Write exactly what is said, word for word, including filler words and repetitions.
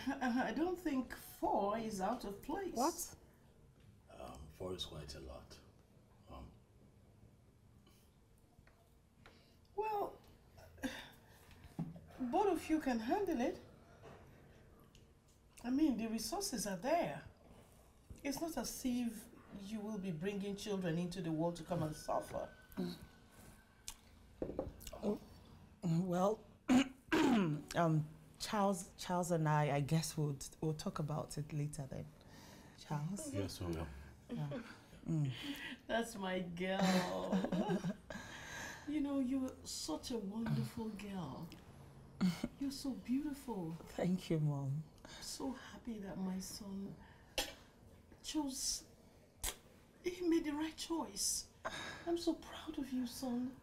I don't think four is out of place. What? Um, four is quite a lot. Um, well, both of you can handle it. I mean, the resources are there. It's not as if you will be bringing children into the world to come and suffer. Oh, well, um, Charles, Charles and I, I guess we'll we'll talk about it later then. Charles. Yes, we will. Yeah. Mm. That's my girl. You know, you're such a wonderful girl. You're so beautiful. Thank you, Mom. I'm so happy that my son chose. He made the right choice. I'm so proud of you, son.